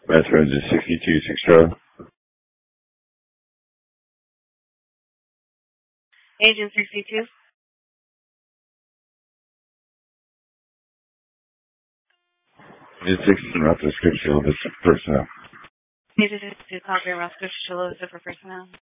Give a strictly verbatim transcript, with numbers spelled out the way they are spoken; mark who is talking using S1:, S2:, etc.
S1: Reference is sixty-two six Charlie.
S2: Agent sixty-two.
S1: Agent sixty-two, Roscoe Scripture, this is personnel.
S2: Agent sixty-two, copy Roscoe Shalom for personnel.